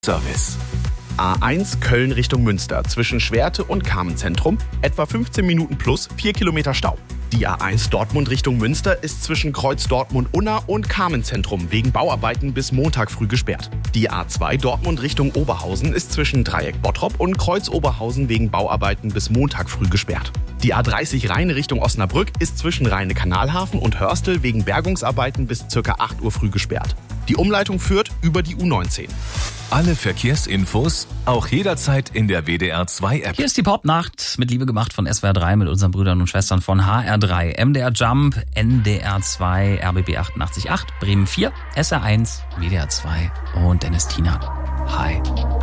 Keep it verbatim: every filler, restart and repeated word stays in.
Service. A eins Köln Richtung Münster zwischen Schwerte und Carmen-Zentrum, etwa fünfzehn Minuten plus vier Kilometer Stau. Die A eins Dortmund Richtung Münster ist zwischen Kreuz Dortmund-Unna und Carmen-Zentrum wegen Bauarbeiten bis Montag früh gesperrt. Die A zwei Dortmund Richtung Oberhausen ist zwischen Dreieck Bottrop und Kreuz Oberhausen wegen Bauarbeiten bis Montag früh gesperrt. Die A dreißig Rheine Richtung Osnabrück ist zwischen Rheine-Kanalhafen und Hörstel wegen Bergungsarbeiten bis ca. acht Uhr früh gesperrt. Die Umleitung führt über die U neunzehn. Alle Verkehrsinfos auch jederzeit in der W D R zwei App. Hier ist die Popnacht mit Liebe gemacht von S W R drei mit unseren Brüdern und Schwestern von H R drei, M D R Jump, N D R zwei, R B B achtundachtzig Komma acht, Bremen vier, S R eins, W D R zwei und Dennis Tienert. Hi.